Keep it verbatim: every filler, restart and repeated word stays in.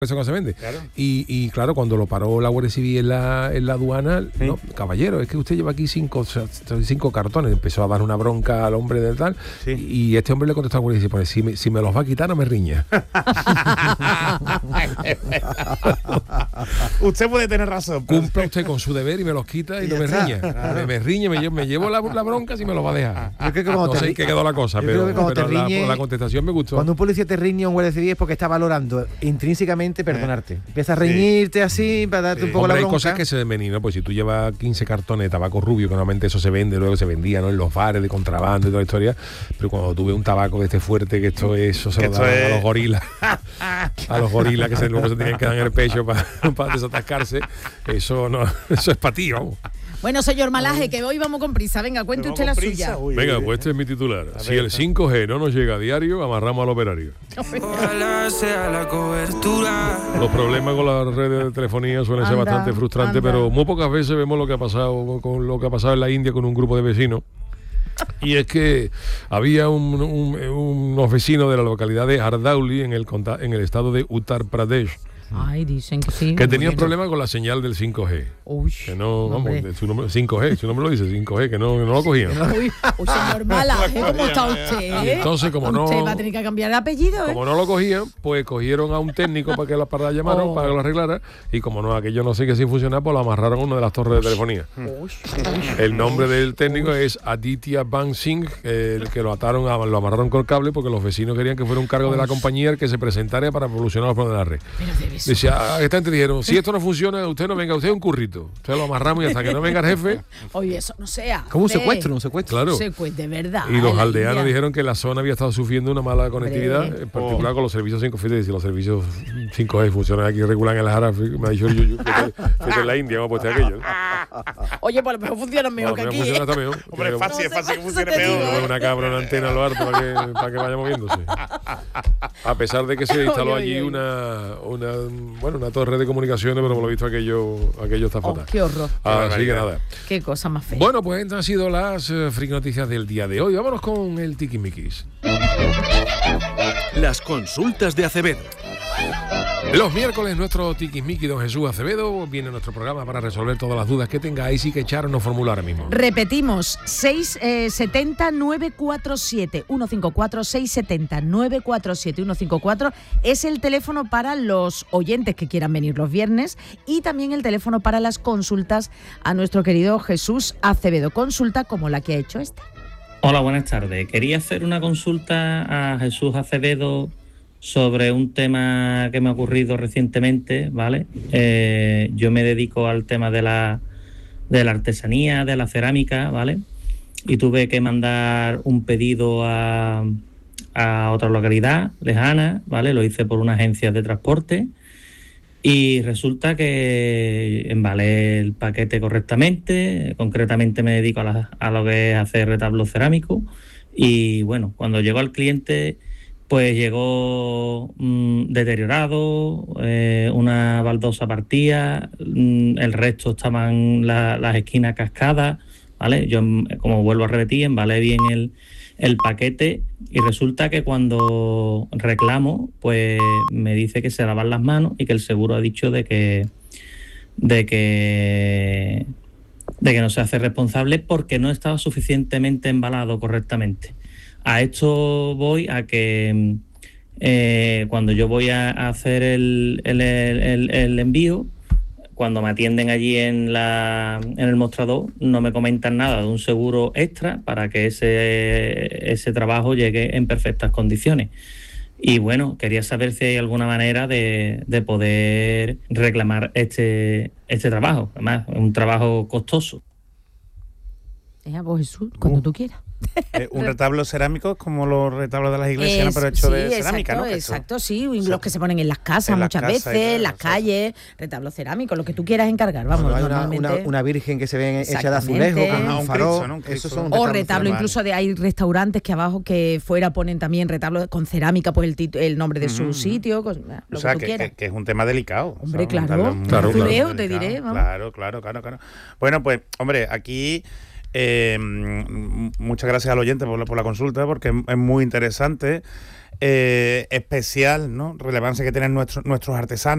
eso no se vende. Claro. Y, y claro, cuando lo paró la Guardia Civil en la, en la aduana, Sí. no, caballero, es que usted lleva aquí cinco, cinco cartones. Empezó a dar una bronca al hombre del tal. Sí. Y este hombre le contestó a la Guardia Civil, pues, si me, si me los va a quitar, no me riña. Usted puede tener razón. pero- Cumpla usted con su deber y me los quita y, Y no ya me está. riña. Claro. Me, me riñe, me llevo, me llevo la, la bronca si me los va a dejar. Yo creo que cuando No te sé ri- en qué quedó la cosa, Yo pero, creo que cuando pero te la, riñe- la contestación me gustó. Cuando un policía te riñe o un guardia civil es porque está valorando intrínsecamente perdonarte. Empieza a reñirte así para darte Sí. un poco Hombre, la hay bronca. cosas que se desmeninan, pues si tú llevas quince cartones de tabaco rubio, que normalmente eso se vende, luego se vendía, ¿no? En los bares de contrabando y toda la historia, pero cuando tú ves un tabaco de este fuerte, que esto es, eso se Que lo esto dan es- a los gorilas, a los gorilas que se, luego se tienen que dar en el pecho para desatascarse, eso no, eso es para ti, vamos. Bueno, señor Malaje, que hoy vamos con prisa. Venga, cuente Vamos usted la con prisa, suya. uy, Venga, uy, pues este es mi titular. A Si ver, el está. cinco G no nos llega a diario, amarramos al operario. Ojalá sea la cobertura. Los problemas con las redes de telefonía suelen ser Anda, bastante frustrantes, anda. pero muy pocas veces vemos lo que ha pasado con lo que ha pasado en la India con un grupo de vecinos. Y es que había un- un- unos vecinos de la localidad de Hardauli en el, conta- en el estado de Uttar Pradesh Ay, dicen que sí. que tenían Bueno. problemas con la señal del cinco G. Uy, Que no, vamos, hombre. de su nombre, cinco G, su nombre lo dice, cinco G, que no, que no lo cogían. Uy, uy, señor Malaje, ¿cómo está usted? Y entonces, como no- Usted va a tener que cambiar el apellido, ¿eh? Como no lo cogían, pues cogieron a un técnico para que la para llamaron, Oh. para que lo arreglara, y como no, aquello no sigue sin funcionar, pues lo amarraron a una de las torres de telefonía. Uy, El nombre del técnico es Aditya Ban Singh, eh, el que lo ataron, a- lo amarraron con cable porque los vecinos querían que fuera un cargo de la compañía el que se presentara para solucionar los problemas de la red. pero debe ser. Decía, a esta gente dijeron, si esto no funciona, usted no venga, usted es un currito. Usted lo amarramos y hasta que no venga el jefe. Oye, eso no sea. Como un secuestro, un secuestro. Claro. Secuestro, de verdad. Y los en la aldeanos India. dijeron que la zona había estado sufriendo una mala conectividad, Hombre. en particular con los servicios cinco G. Si los servicios cinco G funcionan aquí regular en las Aras, me ha dicho el Yuyu, que que es en la India, vamos a poner aquello. ¿no? Oye, pues a lo mejor funcionan mejor Bueno, que me aquí. funciona ¿eh? hasta mejor. Hombre, es Que- fácil, es No sé fácil que cuánto funcione te digo, peor. Poner una cabra, una antena a lo harto para que, para que vaya moviéndose. A pesar de que se instaló Oye, allí oye, oye. una, una, bueno, una torre de comunicaciones, pero por lo visto aquello, aquello está Oh, fatal. qué horror. Así que nada. Qué cosa más fea. Bueno, pues estas han sido las eh, friki noticias del día de hoy. Vámonos con el tiquismiquis. Las consultas de Acevedo. Los miércoles nuestro tiquismiqui don Jesús Acevedo viene a nuestro programa para resolver todas las dudas que tengáis y que echar nos formula ahora mismo. Repetimos, seis siete cero nueve cuatro siete uno cinco cuatro, seis siete cero nueve cuatro siete uno cinco cuatro es el teléfono para los oyentes que quieran venir los viernes y también el teléfono para las consultas a nuestro querido Jesús Acevedo. Consulta como la que ha hecho este. Hola, buenas tardes. Quería hacer una consulta a Jesús Acevedo sobre un tema que me ha ocurrido recientemente, ¿vale? Eh, yo me dedico al tema de la, de la artesanía, de la cerámica, ¿vale? Y tuve que mandar un pedido a, a otra localidad lejana, ¿vale? Lo hice por una agencia de transporte y resulta que embalé el paquete correctamente. Concretamente me dedico a, la- a lo que es hacer retablos cerámicos y bueno, cuando llegó al cliente pues llegó mm, deteriorado, eh, una baldosa partida, mm, el resto estaban la- las esquinas cascadas, ¿vale? Yo, mm, como vuelvo a repetir, embalé bien el, el paquete y resulta que cuando reclamo, pues me dice que se lavan las manos y que el seguro ha dicho de que de que de que no se hace responsable porque no estaba suficientemente embalado correctamente. A esto voy a que eh, cuando yo voy a hacer el, el, el, el envío, cuando me atienden allí en, la, en el mostrador, no me comentan nada de un seguro extra para que ese, ese trabajo llegue en perfectas condiciones. Y bueno, quería saber si hay alguna manera de, de poder reclamar este, este trabajo. Además, es un trabajo costoso. Eh, pues Jesús, cuando Uh. tú quieras. Eh, un retablo cerámico es como los retablos de las iglesias, ¿no? Es- pero hecho sí, de cerámica, exacto, ¿no? Esto- Exacto, sí, y sea, los que se ponen en las casas en las muchas casas y veces, tal, en las o sea, calles, retablos cerámicos, lo que tú quieras encargar, vamos, Cuando hay una, normalmente. una, una virgen que se ve hecha de Exactamente. azulejo, con Ajá, un un farol, Cristo, ¿no? Un Cristo. esos son O retablos retablo, cerámicos. incluso de hay restaurantes que abajo que fuera ponen también retablos con cerámica, pues el, tit- el nombre de su Ujú. sitio, cos- lo O sea, que tú que, quieras. que- que es un tema delicado. Hombre, o sea, claro. un retablo muy Claro, claro. Azulejo, te delicado. diré, vamos. Claro, claro, claro, claro. Bueno, pues, hombre, aquí Eh, m- muchas gracias al oyente por la, por la consulta, porque es, es muy interesante, eh, especial, ¿no? Relevancia que tienen nuestros nuestros artesanos.